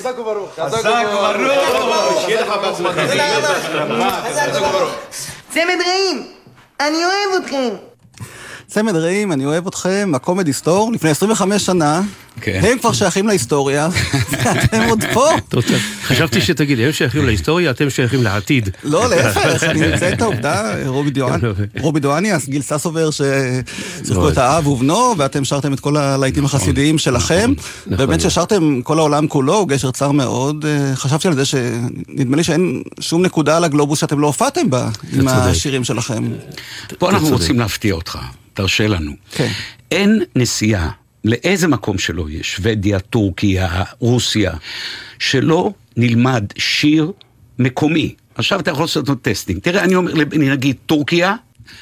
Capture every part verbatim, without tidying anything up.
חזק וברוך. חזק וברוך. שיהיה לך בהצלחה. חזק וברוך. צמד רעים, אני אוהב אתכם. צמד רעים, אני אוהב אתכם, הקומדי סטור, לפני עשרים וחמש שנה, הם כבר שייכים להיסטוריה, ואתם עוד פה. חשבתי שתגיד, הם שייכים להיסטוריה, אתם שייכים לעתיד. לא, להפך, אני מציין את העובדה, רובי דואניאס, גיל ססובר, ששיחקו את האב ובנו, ואתם שרתם את כל הלהיטים החסידיים שלכם, באמת ששרתם כל העולם כולו, גשר צר מאוד, חשבתי על זה שנדמה לי שאין שום נקודה על הגלובוס שאתם לא הופעתם בה, עם השירים שלכם. פה אנחנו רוצים להפתיע אותך, תרשה לנו. אין נסיעה, לאיזה מקום שלא יש, שוודיה, טורקיה, רוסיה, שלא נלמד שיר מקומי. עכשיו אתה יכול לעשות לו טסטינג. תראה, אני אומר, אני נגיד, טורקיה,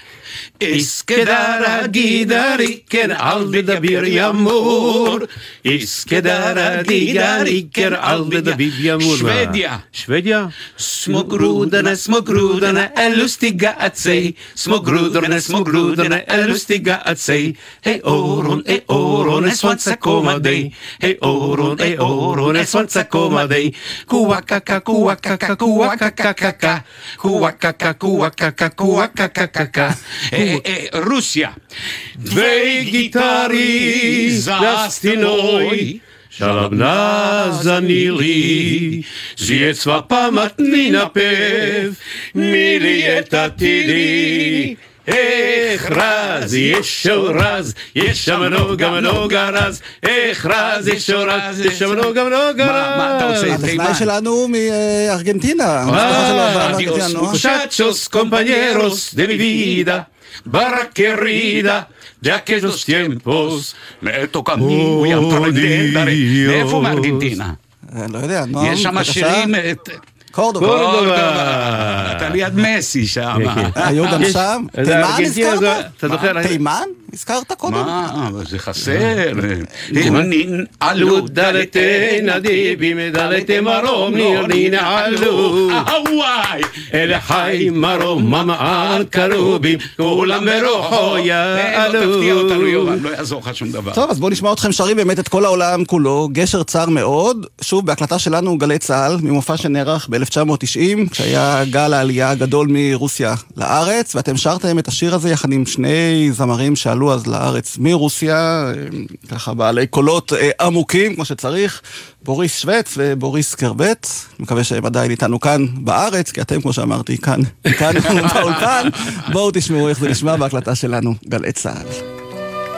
Iskedara gidariker aldrig det blir jamor Iskedara gidariker aldrig det blir jamor Svedja Svedja Små grodarna, små grodarna är lustiga att se Små grodarna, små grodarna är lustiga att se Hej oron, hej oron, är svansa komma dig Hej oron, hej oron, är svansa komma dig Kuakaka, kuakaka, kuakaka Kuakaka, kuakaka, kuakaka Russia. Dve gitari za stinoj, šalabna zanili, zjecva pamatni napev, mili je tatili. איך רז, יש רז, יש שם נוגה מנוגה רז, איך רז, יש רז, יש שם נוגה מנוגה רז. מה אתה רוצה? הטכנאי שלנו מארגנטינה. Adiós muchachos, compañeros de mi vida, barra querida, de aquellos tiempos, me toca muy aprender. מאיפה מארגנטינה? לא יודע, יש שם שירים... קורדובה. אתה ליד מסי שם. היו גם שם? תימן הזכרת? תימן? הזכרת קודם? מה? זה חסר. עלו דלתי נדיבים דלתי מרום נרנין עלו הוואי אלה חי מרום ממעל קרובים כולם ברוחו יעלו. תפתיע אותנו יובן, לא יעזור לך שום דבר. טוב, אז בואו נשמע אתכם שרים באמת את כל העולם כולו, גשר צר מאוד, שוב בהקלטה שלנו גלי צהל, ממופע שנערך ב-אלף תשע מאות תשעים, כשהיה גל העלייה הגדול מרוסיה לארץ, ואתם שרתם את השיר הזה יחד עם שני זמרים שעלו אז לארץ מרוסיה, ככה בעלי קולות עמוקים כמו שצריך, בוריס שווצ' ובוריס קרבט, מקווה שהם עדיין איתנו כאן בארץ, כי אתם כמו שאמרתי כאן, כאן באולפן, בואו תשמעו איך זה נשמע בהקלטה שלנו, גלי צהל.